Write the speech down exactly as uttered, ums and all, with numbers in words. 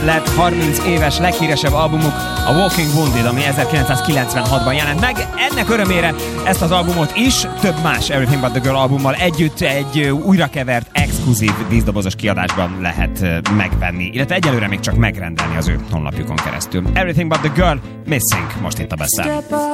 lett harminc éves leghíresebb albumuk, a Walking Wounded, ami ezerkilencszázkilencvenhatban jelent meg. Ennek örömére ezt az albumot is több más Everything But The Girl albummal együtt egy újrakevert, exkluzív díszdobozos kiadásban lehet megvenni, illetve egyelőre még csak megrendelni az ő honlapjukon keresztül. Everything But The Girl, Missing, most itt a Beszél.